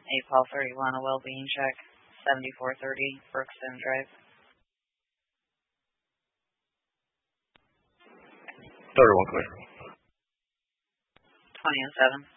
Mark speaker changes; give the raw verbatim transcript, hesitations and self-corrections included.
Speaker 1: eight Paul thirty-one, a well-being check, seventy-four thirty, Brookston Drive.
Speaker 2: thirty-one clear.
Speaker 1: twenty and seven.